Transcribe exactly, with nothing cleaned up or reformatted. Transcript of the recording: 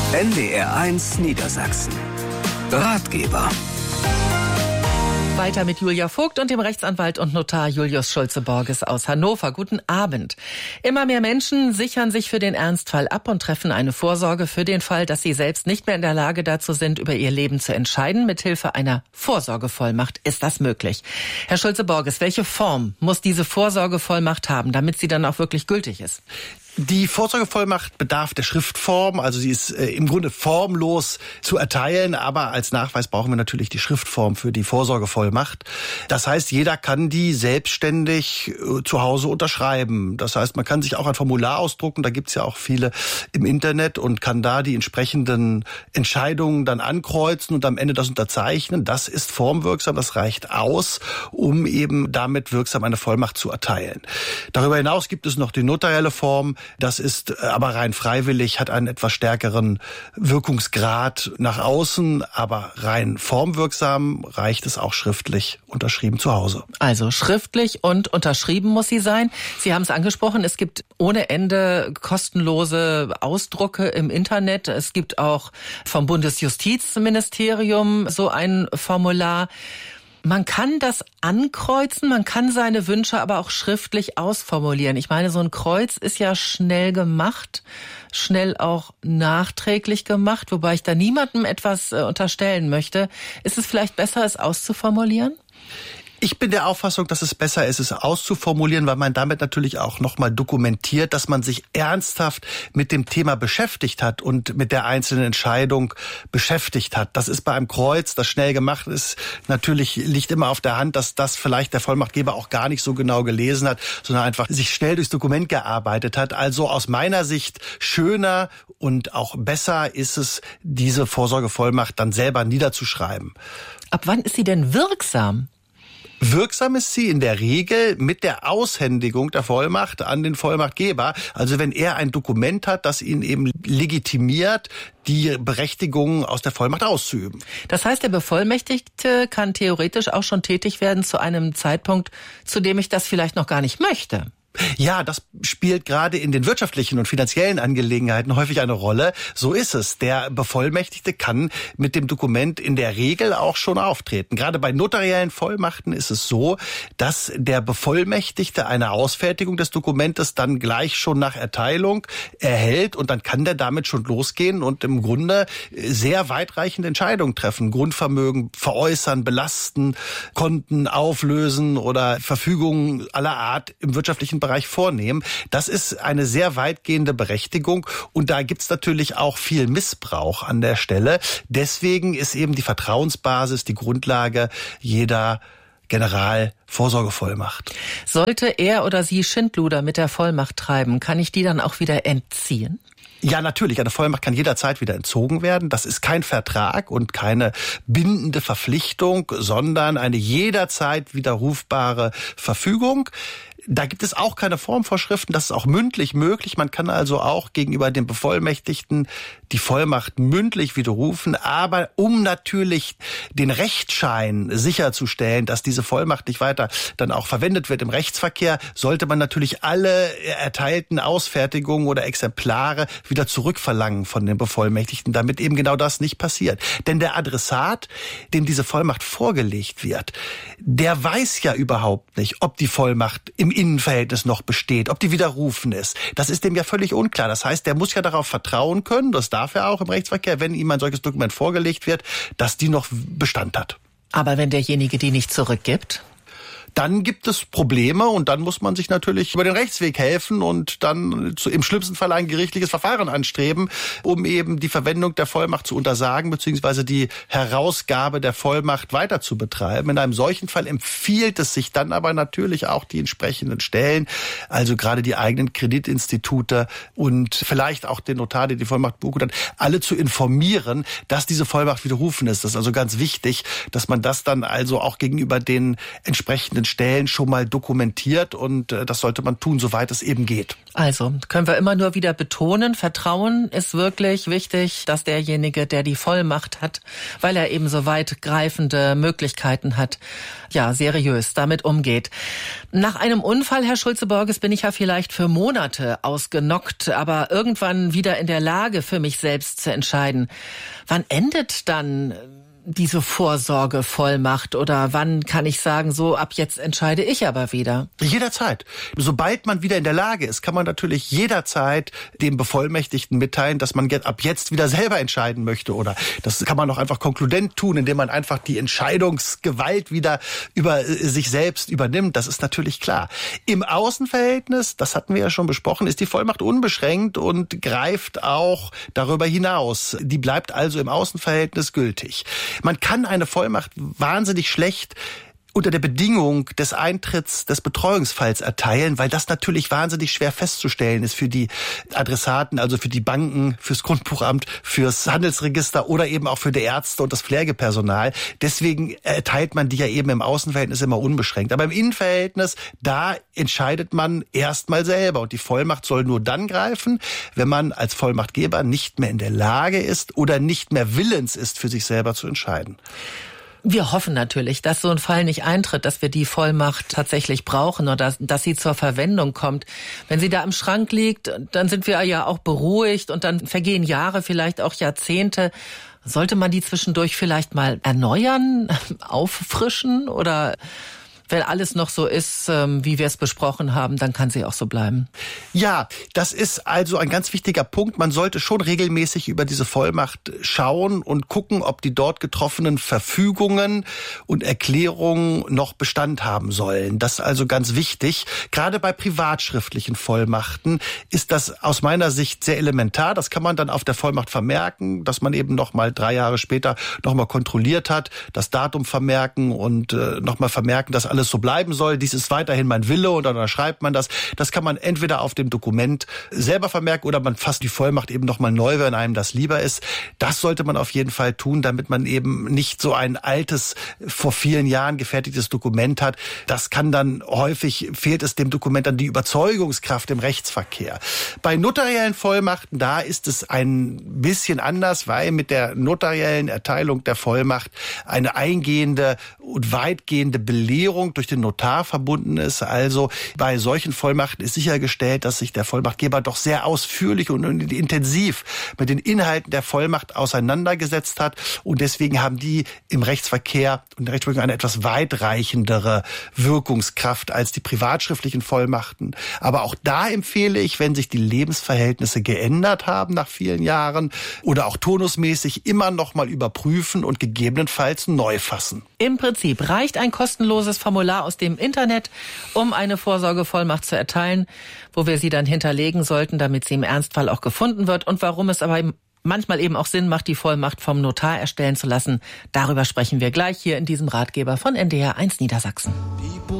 N D R eins Niedersachsen. Ratgeber. Weiter mit Julia Vogt und dem Rechtsanwalt und Notar Julius Schulze-Borges aus Hannover. Guten Abend. Immer mehr Menschen sichern sich für den Ernstfall ab und treffen eine Vorsorge für den Fall, dass sie selbst nicht mehr in der Lage dazu sind, über ihr Leben zu entscheiden. Mithilfe einer Vorsorgevollmacht ist das möglich. Herr Schulze-Borges, welche Form muss diese Vorsorgevollmacht haben, damit sie dann auch wirklich gültig ist? Die Vorsorgevollmacht bedarf der Schriftform, also sie ist äh, im Grunde formlos zu erteilen, aber als Nachweis brauchen wir natürlich die Schriftform für die Vorsorgevollmacht. Das heißt, jeder kann die selbstständig äh, zu Hause unterschreiben. Das heißt, man kann sich auch ein Formular ausdrucken, da gibt's ja auch viele im Internet und kann da die entsprechenden Entscheidungen dann ankreuzen und am Ende das unterzeichnen. Das ist formwirksam, das reicht aus, um eben damit wirksam eine Vollmacht zu erteilen. Darüber hinaus gibt es noch die notarielle Form. Das ist aber rein freiwillig, hat einen etwas stärkeren Wirkungsgrad nach außen, aber rein formwirksam reicht es auch schriftlich unterschrieben zu Hause. Also schriftlich und unterschrieben muss sie sein. Sie haben es angesprochen, es gibt ohne Ende kostenlose Ausdrucke im Internet. Es gibt auch vom Bundesjustizministerium so ein Formular. Man kann das ankreuzen, man kann seine Wünsche aber auch schriftlich ausformulieren. Ich meine, so ein Kreuz ist ja schnell gemacht, schnell auch nachträglich gemacht, wobei ich da niemandem etwas äh, unterstellen möchte. Ist es vielleicht besser, es auszuformulieren? Ich bin der Auffassung, dass es besser ist, es auszuformulieren, weil man damit natürlich auch nochmal dokumentiert, dass man sich ernsthaft mit dem Thema beschäftigt hat und mit der einzelnen Entscheidung beschäftigt hat. Das ist bei einem Kreuz, das schnell gemacht ist, natürlich liegt immer auf der Hand, dass das vielleicht der Vollmachtgeber auch gar nicht so genau gelesen hat, sondern einfach sich schnell durchs Dokument gearbeitet hat. Also aus meiner Sicht schöner und auch besser ist es, diese Vorsorgevollmacht dann selber niederzuschreiben. Ab wann ist sie denn wirksam? Wirksam ist sie in der Regel mit der Aushändigung der Vollmacht an den Vollmachtgeber. Also wenn er ein Dokument hat, das ihn eben legitimiert, die Berechtigung aus der Vollmacht auszuüben. Das heißt, der Bevollmächtigte kann theoretisch auch schon tätig werden zu einem Zeitpunkt, zu dem ich das vielleicht noch gar nicht möchte. Ja, das spielt gerade in den wirtschaftlichen und finanziellen Angelegenheiten häufig eine Rolle. So ist es. Der Bevollmächtigte kann mit dem Dokument in der Regel auch schon auftreten. Gerade bei notariellen Vollmachten ist es so, dass der Bevollmächtigte eine Ausfertigung des Dokumentes dann gleich schon nach Erteilung erhält und dann kann der damit schon losgehen und im Grunde sehr weitreichende Entscheidungen treffen. Grundvermögen veräußern, belasten, Konten auflösen oder Verfügungen aller Art im wirtschaftlichen Bereich vornehmen. Das ist eine sehr weitgehende Berechtigung und da gibt's natürlich auch viel Missbrauch an der Stelle. Deswegen ist eben die Vertrauensbasis die Grundlage jeder Generalvorsorgevollmacht. Sollte er oder sie Schindluder mit der Vollmacht treiben, kann ich die dann auch wieder entziehen? Ja, natürlich. Eine Vollmacht kann jederzeit wieder entzogen werden. Das ist kein Vertrag und keine bindende Verpflichtung, sondern eine jederzeit widerrufbare Verfügung. Da gibt es auch keine Formvorschriften, das ist auch mündlich möglich. Man kann also auch gegenüber dem Bevollmächtigten die Vollmacht mündlich widerrufen, aber um natürlich den Rechtsschein sicherzustellen, dass diese Vollmacht nicht weiter dann auch verwendet wird im Rechtsverkehr, sollte man natürlich alle erteilten Ausfertigungen oder Exemplare wieder zurückverlangen von den Bevollmächtigten, damit eben genau das nicht passiert. Denn der Adressat, dem diese Vollmacht vorgelegt wird, der weiß ja überhaupt nicht, ob die Vollmacht im Innenverhältnis noch besteht, ob die widerrufen ist. Das ist dem ja völlig unklar. Das heißt, der muss ja darauf vertrauen können, das darf er auch im Rechtsverkehr, wenn ihm ein solches Dokument vorgelegt wird, dass die noch Bestand hat. Aber wenn derjenige die nicht zurückgibt? Dann gibt es Probleme und dann muss man sich natürlich über den Rechtsweg helfen und dann zu, im schlimmsten Fall ein gerichtliches Verfahren anstreben, um eben die Verwendung der Vollmacht zu untersagen bzw. die Herausgabe der Vollmacht weiter zu betreiben. In einem solchen Fall empfiehlt es sich dann aber natürlich auch die entsprechenden Stellen, also gerade die eigenen Kreditinstitute und vielleicht auch den Notar, der die Vollmacht beurkundet hat, alle zu informieren, dass diese Vollmacht widerrufen ist. Das ist also ganz wichtig, dass man das dann also auch gegenüber den entsprechenden Stellen schon mal dokumentiert und äh, das sollte man tun, soweit es eben geht. Also können wir immer nur wieder betonen, Vertrauen ist wirklich wichtig, dass derjenige, der die Vollmacht hat, weil er eben so weitgreifende Möglichkeiten hat, ja, seriös damit umgeht. Nach einem Unfall, Herr Schulze-Borges, bin ich ja vielleicht für Monate ausgenockt, aber irgendwann wieder in der Lage, für mich selbst zu entscheiden. Wann endet dann diese Vorsorgevollmacht oder wann kann ich sagen, so ab jetzt entscheide ich aber wieder? Jederzeit. Sobald man wieder in der Lage ist, kann man natürlich jederzeit dem Bevollmächtigten mitteilen, dass man ab jetzt wieder selber entscheiden möchte, oder das kann man auch einfach konkludent tun, indem man einfach die Entscheidungsgewalt wieder über sich selbst übernimmt. Das ist natürlich klar. Im Außenverhältnis, das hatten wir ja schon besprochen, ist die Vollmacht unbeschränkt und greift auch darüber hinaus. Die bleibt also im Außenverhältnis gültig. Man kann eine Vollmacht wahnsinnig schlecht unter der Bedingung des Eintritts des Betreuungsfalls erteilen, weil das natürlich wahnsinnig schwer festzustellen ist für die Adressaten, also für die Banken, fürs Grundbuchamt, fürs Handelsregister oder eben auch für die Ärzte und das Pflegepersonal. Deswegen erteilt man die ja eben im Außenverhältnis immer unbeschränkt. Aber im Innenverhältnis, da entscheidet man erstmal selber. Und die Vollmacht soll nur dann greifen, wenn man als Vollmachtgeber nicht mehr in der Lage ist oder nicht mehr willens ist, für sich selber zu entscheiden. Wir hoffen natürlich, dass so ein Fall nicht eintritt, dass wir die Vollmacht tatsächlich brauchen oder dass, dass sie zur Verwendung kommt. Wenn sie da im Schrank liegt, dann sind wir ja auch beruhigt und dann vergehen Jahre, vielleicht auch Jahrzehnte. Sollte man die zwischendurch vielleicht mal erneuern, auffrischen oder... Wenn alles noch so ist, wie wir es besprochen haben, dann kann sie auch so bleiben. Ja, das ist also ein ganz wichtiger Punkt. Man sollte schon regelmäßig über diese Vollmacht schauen und gucken, ob die dort getroffenen Verfügungen und Erklärungen noch Bestand haben sollen. Das ist also ganz wichtig. Gerade bei privatschriftlichen Vollmachten ist das aus meiner Sicht sehr elementar. Das kann man dann auf der Vollmacht vermerken, dass man eben noch mal drei Jahre später noch mal kontrolliert hat, das Datum vermerken und äh, noch mal vermerken, dass alles so bleiben soll. Dies ist weiterhin mein Wille und dann unterschreibt man das. Das kann man entweder auf dem Dokument selber vermerken oder man fasst die Vollmacht eben nochmal neu, wenn einem das lieber ist. Das sollte man auf jeden Fall tun, damit man eben nicht so ein altes, vor vielen Jahren gefertigtes Dokument hat. Das kann dann häufig, fehlt es dem Dokument dann die Überzeugungskraft im Rechtsverkehr. Bei notariellen Vollmachten, da ist es ein bisschen anders, weil mit der notariellen Erteilung der Vollmacht eine eingehende und weitgehende Belehrung durch den Notar verbunden ist. Also bei solchen Vollmachten ist sichergestellt, dass sich der Vollmachtgeber doch sehr ausführlich und intensiv mit den Inhalten der Vollmacht auseinandergesetzt hat. Und deswegen haben die im Rechtsverkehr und in der Rechtsprechung eine etwas weitreichendere Wirkungskraft als die privatschriftlichen Vollmachten. Aber auch da empfehle ich, wenn sich die Lebensverhältnisse geändert haben nach vielen Jahren oder auch turnusmäßig, immer noch mal überprüfen und gegebenenfalls neu fassen. Im Prinzip reicht ein kostenloses Formular aus dem Internet, um eine Vorsorgevollmacht zu erteilen, wo wir sie dann hinterlegen sollten, damit sie im Ernstfall auch gefunden wird. Und warum es aber manchmal eben auch Sinn macht, die Vollmacht vom Notar erstellen zu lassen, darüber sprechen wir gleich hier in diesem Ratgeber von N D R eins Niedersachsen.